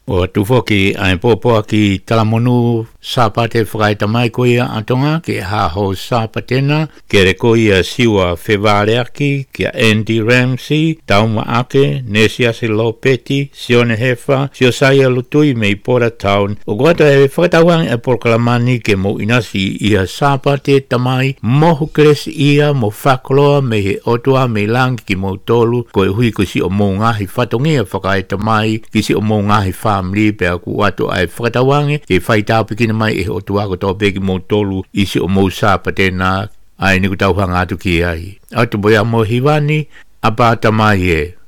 O tufoki ai popo ki talamonu sapate whakai tamai koia atonga ke haho sapatena ke re koia siwa whewaleaki ki Andy Ramsey, Tauma Ake, Nesia se Lopeti, Sione Hefa, Sio Saia Lutui mei Pora Town. O guata e whakatawang e porkalamani ke mo inasi ia sapate tamai mohu kres ia mo whakaloa me he otua me langi ki mo tolu ko e hui ko si o mo ngahi whatongia whakai tamai ki si o mo ngahi family pe aku watu ai whakatawange ke whaitau pikina mai e otua ko tō peki mo tolu isi o mo sapatena ai ni ku tau hanga atu ki ai. Atu boia mo hiwani apa tamai e.